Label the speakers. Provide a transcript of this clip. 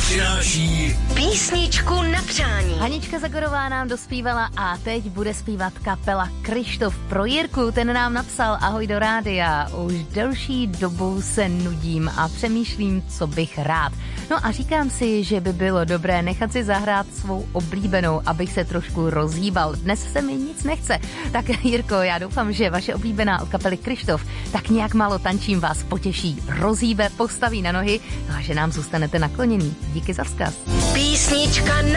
Speaker 1: přináší
Speaker 2: písničku na přání.
Speaker 3: Hanička Zagorová nám dospívala a teď bude zpívat kapela Kryštof. Pro Jirku, ten nám napsal: ahoj do rádia, už delší dobu se nudím a přemýšlím, co bych rád. No a říkám si, že by bylo dobré nechat si zahrát svou oblíbenou, abych se trošku rozhýbal. Dnes se mi nic nechce. Tak Jirko, já doufám, že vaše oblíbená od kapely Kryštof tak nějak málo tančím vás potěší, rozhýbe, postaví na nohy a že nám zůstanete nakloněný. Díky za vzkaz.
Speaker 2: Písnička